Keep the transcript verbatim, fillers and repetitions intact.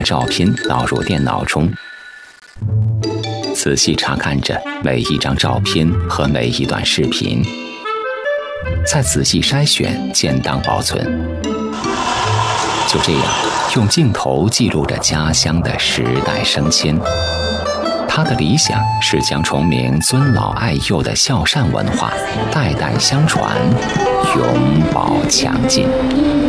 照片导入电脑中，仔细查看着每一张照片和每一段视频，再仔细筛选，建档保存。就这样，用镜头记录着家乡的时代升迁。他的理想是将崇明尊老爱幼的孝善文化代代相传，永葆强劲。